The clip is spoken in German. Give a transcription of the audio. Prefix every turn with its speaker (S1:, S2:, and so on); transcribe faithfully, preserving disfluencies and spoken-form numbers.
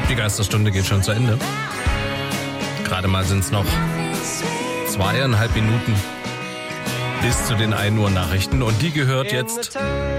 S1: Die Geisterstunde geht schon zu Ende. Gerade mal sind es noch zweieinhalb Minuten bis zu den ein Uhr Nachrichten und die gehört jetzt